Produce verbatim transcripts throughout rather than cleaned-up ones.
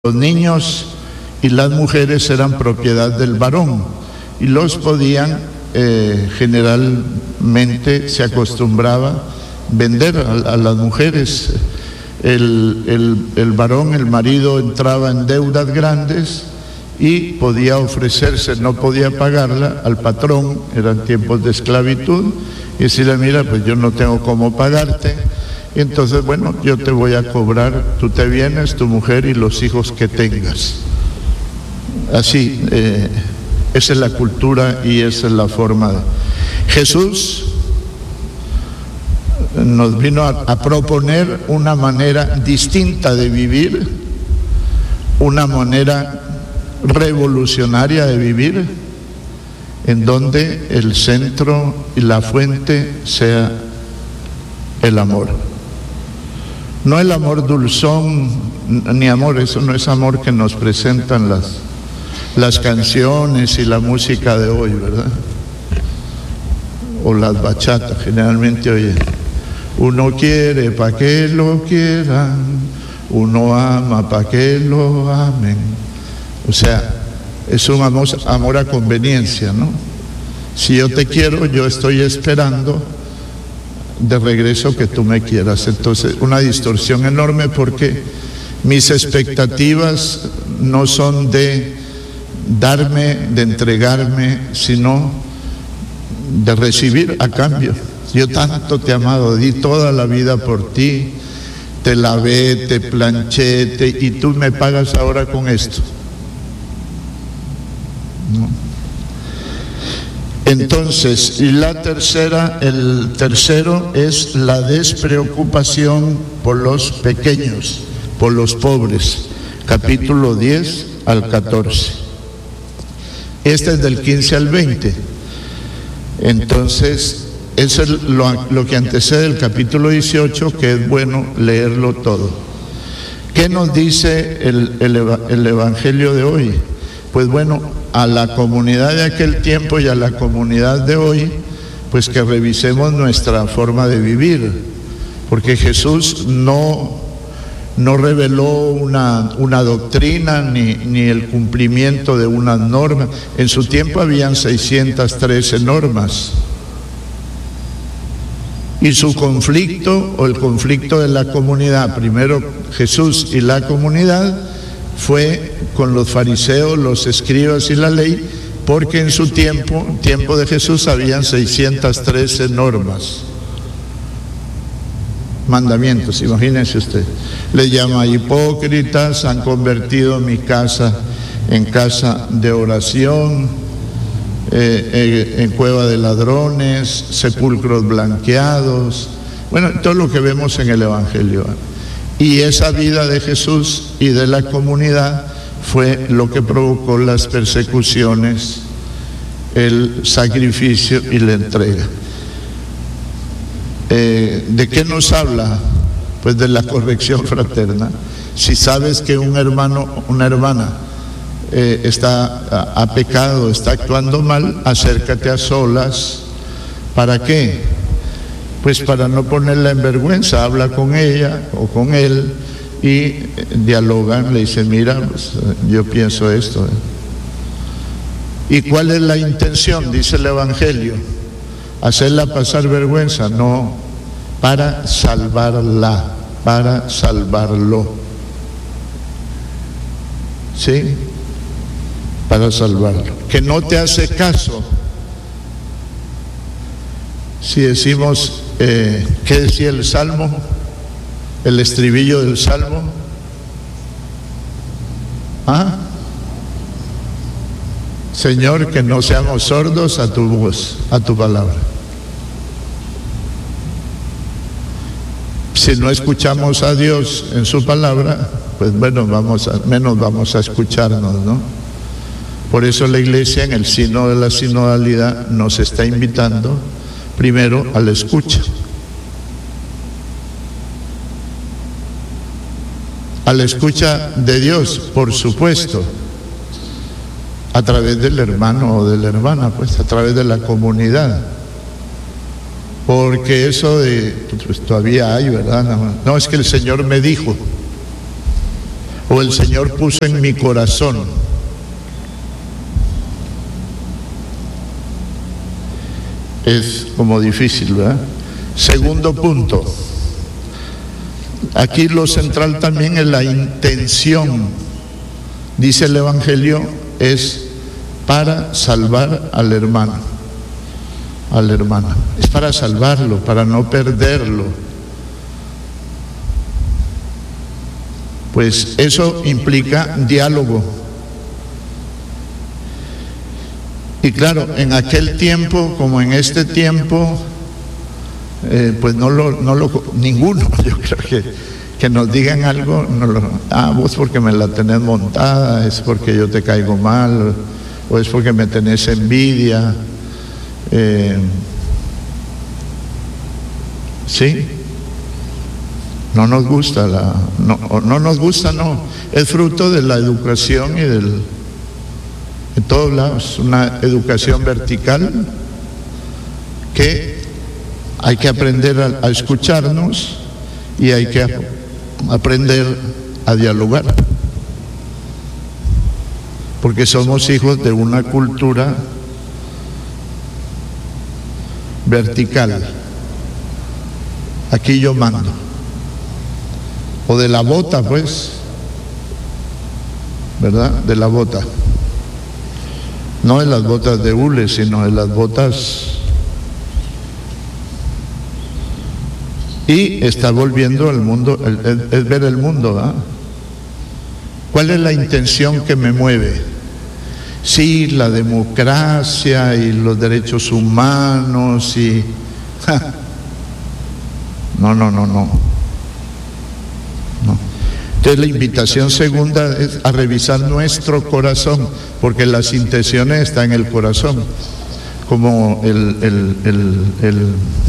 Los niños y las mujeres eran propiedad del varón y los podían, eh, generalmente se acostumbraba vender a, a las mujeres. El, el, el varón, el marido, entraba en deudas grandes y podía ofrecerse, no podía pagarla al patrón, eran tiempos de esclavitud, y decirle: mira, pues yo no tengo cómo pagarte, entonces bueno, yo te voy a cobrar, tú te vienes, tu mujer y los hijos que tengas. Así, eh, esa es la cultura y esa es la forma de... Jesús nos vino a, a proponer una manera distinta de vivir, una manera revolucionaria de vivir, en donde el centro y la fuente sea el amor. No el amor dulzón, ni amor, eso no es amor que nos presentan las, las canciones y la música de hoy, ¿verdad? O las bachatas, generalmente oye, uno quiere pa' que lo quieran, uno ama pa' que lo amen. O sea, es un amor, amor a conveniencia, ¿no? Si yo te quiero, yo estoy esperando de regreso que tú me quieras. Entonces, una distorsión enorme, porque mis expectativas no son de darme, de entregarme, sino de recibir a cambio. Yo tanto te he amado, di toda la vida por ti, te lavé, te planché, te, y tú me pagas ahora con esto. ¿No? Entonces, y la tercera, el tercero es la despreocupación por los pequeños, por los pobres, capítulo diez al catorce. Este es del quince al veinte. Entonces, eso es lo, lo que antecede el capítulo dieciocho, que es bueno leerlo todo. ¿Qué nos dice el, el, el Evangelio de hoy? Pues bueno, a la comunidad de aquel tiempo y a la comunidad de hoy, pues que revisemos nuestra forma de vivir, porque Jesús no, no reveló una, una doctrina ni, ni el cumplimiento de unas normas. En su tiempo habían seiscientas trece normas. Y su conflicto, o el conflicto de la comunidad, primero Jesús y la comunidad, fue con los fariseos, los escribas y la ley, porque en su tiempo, tiempo de Jesús, habían seiscientas trece normas, mandamientos. Imagínense usted, les llama hipócritas, han convertido mi casa en casa de oración, eh, eh, en cueva de ladrones, sepulcros blanqueados, bueno, todo lo que vemos en el Evangelio. Y esa vida de Jesús y de la comunidad fue lo que provocó las persecuciones, el sacrificio y la entrega. Eh, ¿De qué nos habla? Pues de la corrección fraterna. Si sabes que un hermano, una hermana eh, está ha pecado, está actuando mal, acércate a solas. ¿Para qué? Pues para no ponerla en vergüenza, habla con ella o con él y dialogan, le dicen: mira, pues, yo pienso esto. ¿Y cuál es la intención? Dice el Evangelio: hacerla pasar vergüenza, no, para salvarla, para salvarlo. ¿Sí? Para salvarlo. Que no te hace caso. Si decimos, eh, ¿qué decía el Salmo? El estribillo del Salmo. ¿Ah? Señor, que no seamos sordos a tu voz, a tu palabra. Si no escuchamos a Dios en su palabra, pues bueno, vamos a, menos vamos a escucharnos, ¿no? Por eso la Iglesia, en el signo de la sinodalidad, nos está invitando primero a la escucha, a la escucha de Dios, por supuesto, a través del hermano o de la hermana, pues a través de la comunidad, porque eso de, pues todavía hay, ¿verdad? No, es que el Señor me dijo, o el Señor puso en mi corazón. Es como difícil, ¿verdad? Segundo punto. Aquí lo central también es la intención. Dice el Evangelio, es para salvar al hermano, a la hermana. Es para salvarlo, para no perderlo. Pues eso implica diálogo. Y claro, en aquel tiempo, como en este tiempo, eh, pues no lo, no lo, ninguno, yo creo que, que nos digan algo, no lo, ah, vos porque me la tenés montada, es porque yo te caigo mal, o es porque me tenés envidia, eh, ¿sí? No nos gusta, la, no, no nos gusta, no, es fruto de la educación y del... En todos lados, una educación vertical que hay que aprender a, a escucharnos y hay que a, aprender a dialogar, porque somos hijos de una cultura vertical. Aquí yo mando, o de la bota, pues, ¿verdad? De la bota. No de las botas de hule, sino de las botas. Y está volviendo al mundo, es, es ver el mundo, ¿verdad? ¿Cuál es la intención que me mueve? Sí, la democracia y los derechos humanos y... ¡ja! No, no, no, no. No. Entonces la invitación segunda es a revisar nuestro corazón, porque las intenciones están en el corazón, como el, el, el, el,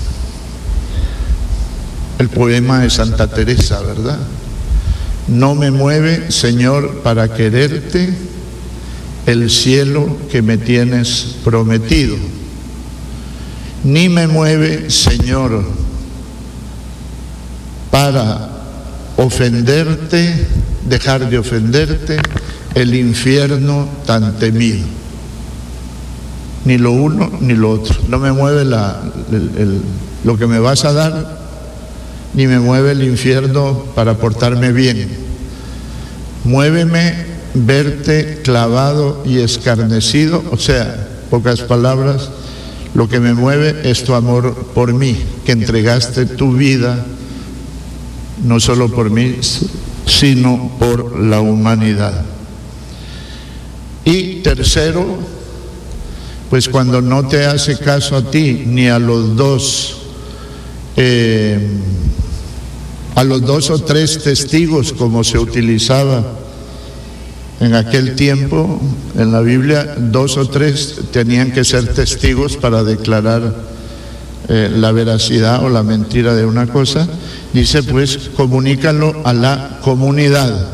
el poema de Santa Teresa, ¿verdad? No me mueve, Señor, para quererte el cielo que me tienes prometido, ni me mueve, Señor, para ofenderte, dejar de ofenderte, el infierno tan temido. Ni lo uno ni lo otro. No me mueve la, el, el, lo que me vas a dar, ni me mueve el infierno para portarme bien. Muéveme verte clavado y escarnecido, o sea, pocas palabras, lo que me mueve es tu amor por mí, que entregaste tu vida no solo por mí, sino por la humanidad. Y tercero, pues cuando no te hace caso a ti ni a los dos, eh, a los dos o tres testigos, como se utilizaba en aquel tiempo, en la Biblia, dos o tres tenían que ser testigos para declarar Eh, la veracidad o la mentira de una cosa. Dice, pues, comunícalo a la comunidad.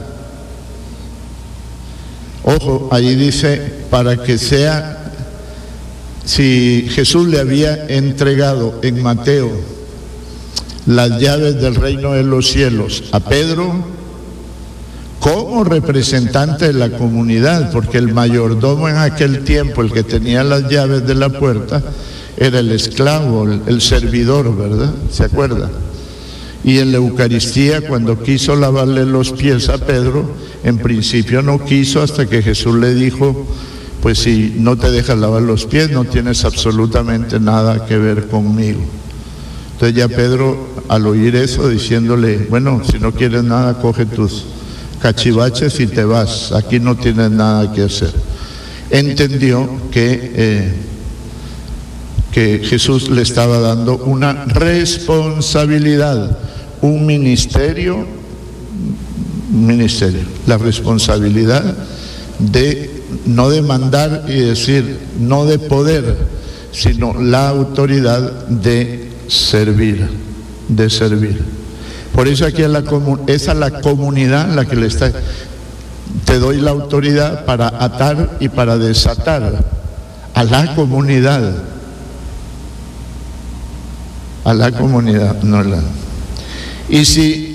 Ojo, ahí dice, para que sea, si Jesús le había entregado en Mateo las llaves del reino de los cielos a Pedro, como representante de la comunidad, porque el mayordomo en aquel tiempo, el que tenía las llaves de la puerta, era el esclavo, el, el servidor, ¿verdad? ¿Se acuerda? Y en la Eucaristía, cuando quiso lavarle los pies a Pedro, en principio no quiso, hasta que Jesús le dijo, pues si no te dejas lavar los pies, no tienes absolutamente nada que ver conmigo. Entonces ya Pedro, al oír eso, diciéndole, bueno, si no quieres nada, coge tus cachivaches y te vas, aquí no tienes nada que hacer. Entendió que... Eh, que Jesús le estaba dando una responsabilidad, un ministerio, un ministerio, la responsabilidad de no de mandar y decir, no de poder, sino la autoridad de servir, de servir. Por eso aquí es, la comun- es a la comunidad la que le está, te doy la autoridad para atar y para desatar, a la comunidad. A la comunidad, no la. Y si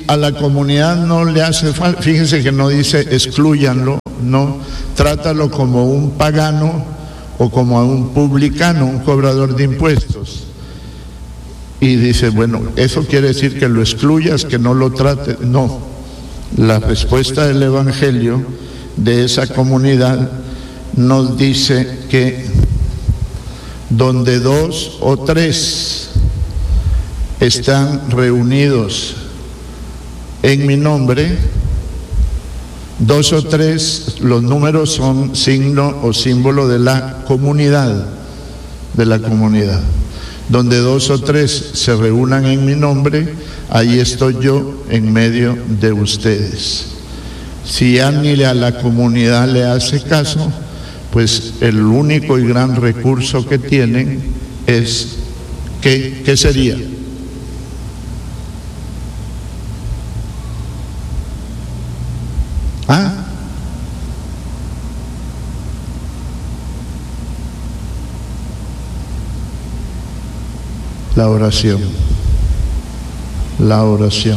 si a la comunidad no le hace falta, fíjense que no dice exclúyanlo, no, trátalo como un pagano o como a un publicano, un cobrador de impuestos. Y dice, bueno, ¿eso quiere decir que lo excluyas, que no lo trate? No, la respuesta del Evangelio de esa comunidad nos dice que donde dos o tres están reunidos en mi nombre, dos o tres, los números son signo o símbolo de la comunidad, de la comunidad. Donde dos o tres se reúnan en mi nombre, ahí estoy yo en medio de ustedes. Si ya ni a la comunidad le hace caso, pues el único y gran recurso que tienen es, ¿qué, qué sería? ¿Ah? La oración, la oración,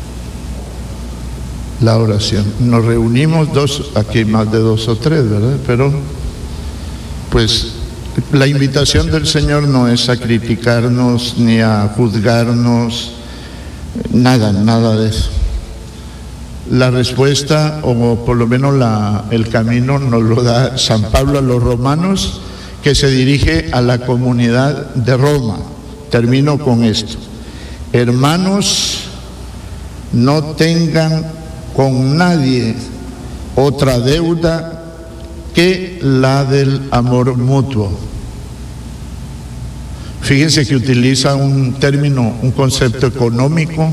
la oración. Nos reunimos dos, aquí hay más de dos o tres, ¿verdad? Pero, pues, la invitación del Señor no es a criticarnos ni a juzgarnos, nada, nada de eso. La respuesta, o por lo menos la, el camino, nos lo da San Pablo a los romanos, que se dirige a la comunidad de Roma. Termino con esto. Hermanos, no tengan con nadie otra deuda que la del amor mutuo. Fíjense que utiliza un término, un concepto económico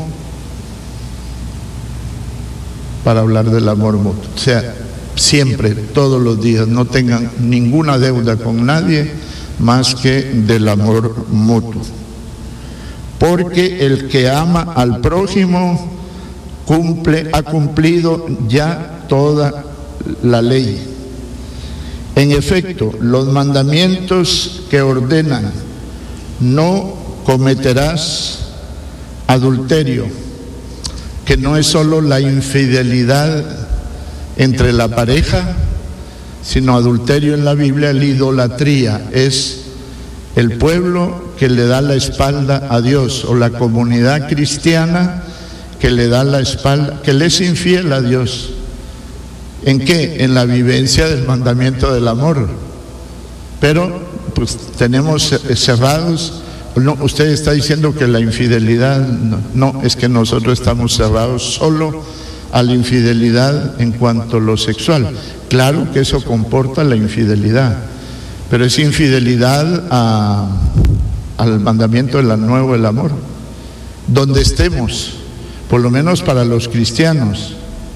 para hablar del amor mutuo. O sea, siempre, todos los días, no tengan ninguna deuda con nadie más que del amor mutuo. Porque el que ama al prójimo cumple, ha cumplido ya toda la ley. En efecto, los mandamientos que ordenan: no cometerás adulterio, que no es solo la infidelidad entre la pareja, sino adulterio en la Biblia, la idolatría, es el pueblo que le da la espalda a Dios, o la comunidad cristiana que le da la espalda, que le es infiel a Dios. ¿En qué? En la vivencia del mandamiento del amor. Pero pues tenemos cerrados. No, usted está diciendo que la infidelidad, no, no, es que nosotros estamos cerrados solo a la infidelidad en cuanto a lo sexual. Claro que eso comporta la infidelidad, pero es infidelidad a, al mandamiento del nuevo, el amor. Donde estemos, por lo menos para los cristianos,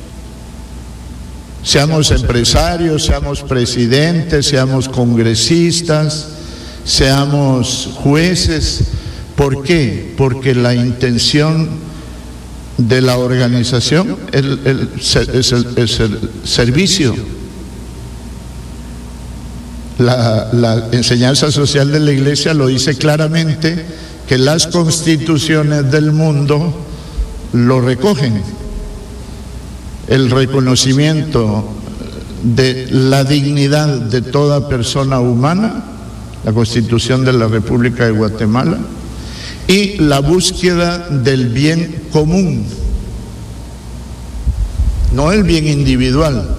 seamos empresarios, seamos presidentes, seamos congresistas, seamos jueces. ¿Por qué? Porque la intención de la organización el, el, es, el, es el servicio. La, la enseñanza social de la Iglesia lo dice claramente, que las constituciones del mundo lo recogen. El reconocimiento de la dignidad de toda persona humana, la Constitución de la República de Guatemala, y la búsqueda del bien común, no el bien individual.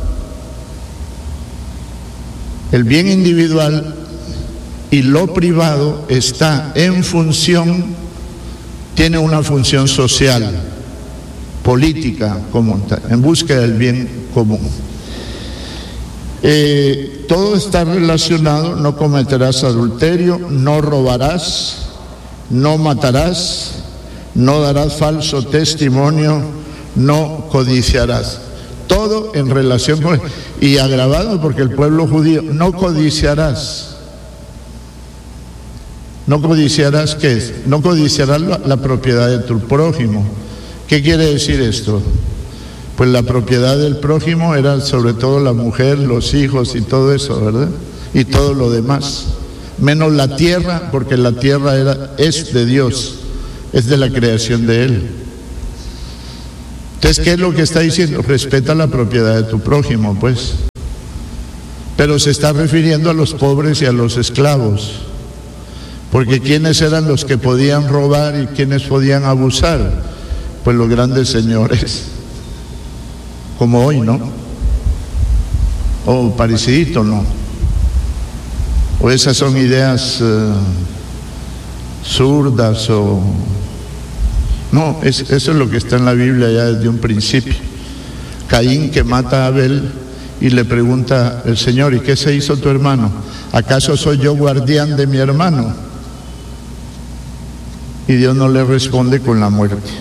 El bien individual y lo privado está en función, tiene una función social, política, común, en búsqueda del bien común. Eh, todo está relacionado: no cometerás adulterio, no robarás, no matarás, no darás falso testimonio, no codiciarás. Todo en relación con, y agravado porque el pueblo judío, no codiciarás. No codiciarás, ¿qué es? No codiciarás la, la propiedad de tu prójimo. ¿Qué quiere decir esto? Pues la propiedad del prójimo era sobre todo la mujer, los hijos y todo eso, ¿verdad? Y todo lo demás. Menos la tierra, porque la tierra era, es de Dios, es de la creación de Él. Entonces, ¿qué es lo que está diciendo? Respeta la propiedad de tu prójimo, pues. Pero se está refiriendo a los pobres y a los esclavos. Porque ¿quiénes eran los que podían robar y quiénes podían abusar? Pues los grandes señores, como hoy, ¿no? O parecidito, ¿no? O esas son ideas uh, zurdas o... No, es, eso es lo que está en la Biblia ya desde un principio. Caín, que mata a Abel y le pregunta el Señor, ¿y qué se hizo tu hermano? ¿Acaso soy yo guardián de mi hermano? Y Dios no le responde con la muerte.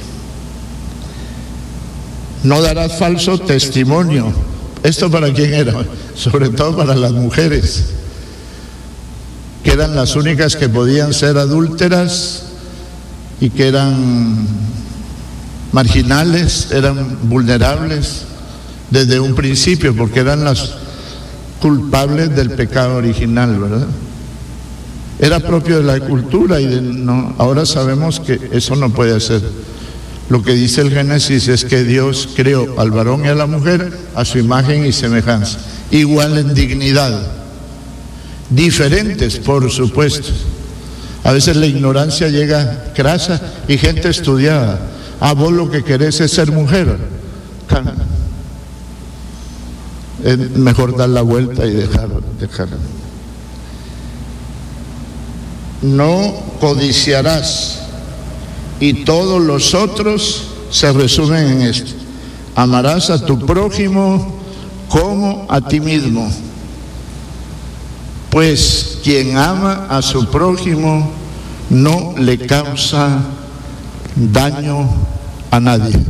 No darás falso testimonio. ¿Esto para quién era? Sobre todo para las mujeres, que eran las únicas que podían ser adúlteras y que eran marginales, eran vulnerables desde un principio, porque eran las culpables del pecado original, ¿verdad? Era propio de la cultura y de, no, ahora sabemos que eso no puede ser. Lo que dice el Génesis es que Dios creó al varón y a la mujer a su imagen y semejanza, igual en dignidad, diferentes, por supuesto. A veces la ignorancia llega crasa y gente estudiada. Ah, vos lo que querés es ser mujer. Es mejor dar la vuelta y dejar, dejar. No codiciarás. Y todos los otros se resumen en esto: amarás a tu prójimo como a ti mismo. Pues quien ama a su prójimo no le causa daño a nadie.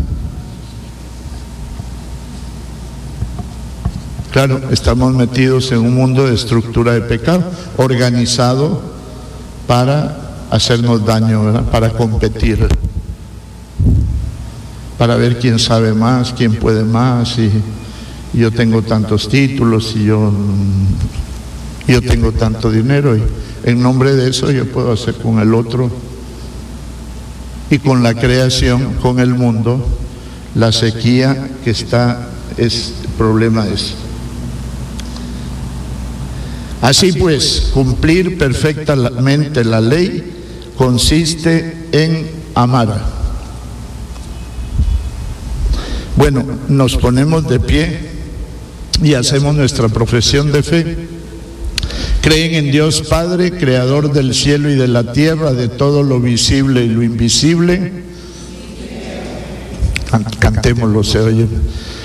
Claro, estamos metidos en un mundo de estructura de pecado, organizado para hacernos daño, ¿verdad? Para competir, para ver quién sabe más, quién puede más, y yo tengo tantos títulos y yo, yo tengo tanto dinero, y en nombre de eso yo puedo hacer con el otro y con la creación, con el mundo, la sequía que está, es el problema de eso. Así pues, cumplir perfectamente la ley consiste en amar. Bueno, nos ponemos de pie y hacemos nuestra profesión de fe. Creen en Dios Padre, creador del cielo y de la tierra, de todo lo visible y lo invisible. Cantémoslo, se oye.